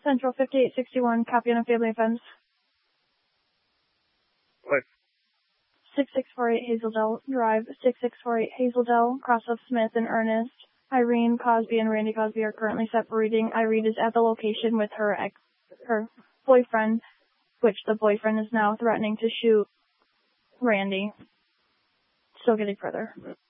Central 5861, copy on a family offense. What? 6648 Hazeldale Drive, 6648 Hazeldale, cross of Smith and Ernest. Irene Cosby and Randy Cosby are currently separating. Irene is at the location with her boyfriend, which the boyfriend is now threatening to shoot Randy. Still getting further.